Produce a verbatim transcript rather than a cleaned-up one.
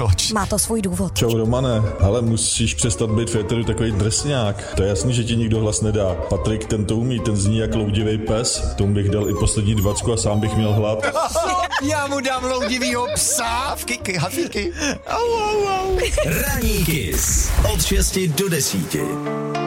Proč? Má to svůj důvod. Čau Romane, ale musíš přestat být v éteru takový drsňák. To je jasný, že ti nikdo hlas nedá. Patrik, ten to umí, ten zní jak loudivý pes. Tomu bych dal i poslední dvacku a sám bych měl hlad. Já mu dám loudivýho psa v kiky, hafíky. Ranní Kiss od šesti do desíti.